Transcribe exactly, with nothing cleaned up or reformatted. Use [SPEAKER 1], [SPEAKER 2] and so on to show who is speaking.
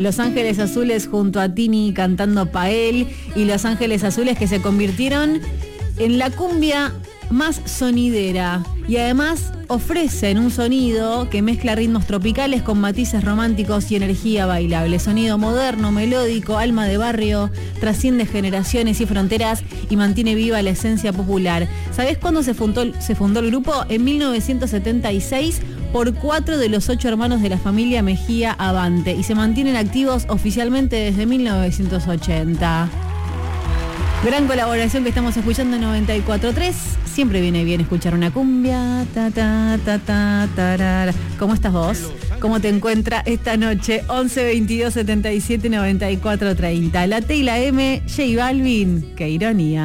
[SPEAKER 1] Los Ángeles Azules junto a Tini cantando Pael, y Los Ángeles Azules que se convirtieron en la cumbia más sonidera y además ofrecen un sonido que mezcla ritmos tropicales con matices románticos y energía bailable. Sonido moderno, melódico, alma de barrio, trasciende generaciones y fronteras y mantiene viva la esencia popular. ¿Sabés cuándo se fundó, se fundó el grupo? En mil novecientos setenta y seis por cuatro de los ocho hermanos de la familia Mejía Abante y se mantienen activos oficialmente desde mil novecientos ochenta. Gran colaboración que estamos escuchando en noventa y cuatro punto tres. Siempre viene bien escuchar una cumbia. Ta, ta, ta, ta, tarara. ¿Cómo estás vos? ¿Cómo te encuentra esta noche? once veintidós setenta y siete noventa y cuatro treinta. La T y la M, J Balvin. Qué ironía.